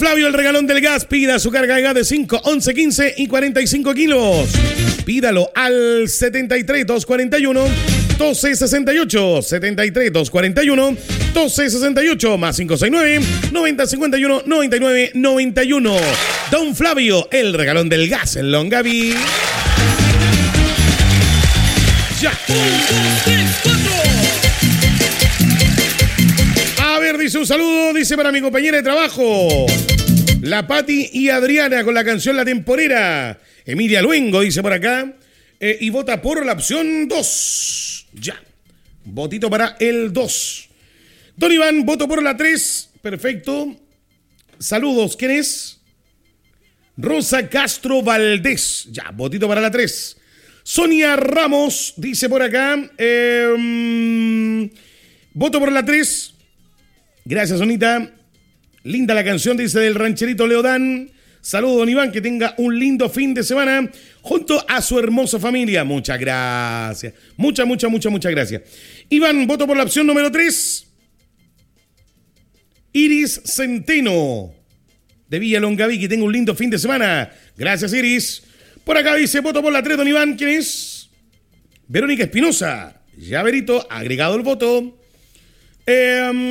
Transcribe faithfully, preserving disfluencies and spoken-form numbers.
Flavio, el regalón del gas. Pida su carga de gas de cinco, once, quince y cuarenta y cinco kilos. Pídalo al setenta y tres, doscientos cuarenta y uno, doce sesenta y ocho. setenta y tres, doscientos cuarenta y uno, doce sesenta y ocho. Más cinco seis nueve, noventa cincuenta y uno, noventa y nueve noventa y uno. Don Flavio, el regalón del gas en Longaví. Ya. Un, dos, tres, cuatro. A ver, dice un saludo, dice para mi compañera de trabajo, la Pati y Adriana, con la canción La Temporera. Emilia Luengo dice por acá, eh, y vota por la opción dos. Ya. Votito para el dos. Don Iván, voto por la tres. Perfecto. Saludos. ¿Quién es? Rosa Castro Valdés. Ya, votito para la tres. Sonia Ramos dice por acá, eh, voto por la tres. Gracias, Sonita. Linda la canción, dice, del rancherito Leodán. Saludos, don Iván, que tenga un lindo fin de semana junto a su hermosa familia. Muchas gracias. Muchas, muchas, muchas, muchas gracias. Iván, voto por la opción número tres. Iris Centeno, de Villa Longaví, que tenga un lindo fin de semana. Gracias, Iris. Por acá dice, voto por la tres, don Iván. ¿Quién es? Verónica Espinosa. Ya, Verito, agregado el voto. Eh...